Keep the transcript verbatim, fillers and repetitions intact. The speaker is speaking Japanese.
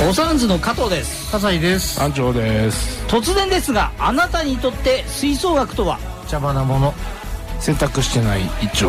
おさんずの加藤です。 笠井です。 安城です。 突然ですが、あなたにとって吹奏楽とは？ 邪魔なもの。 選択してない一丁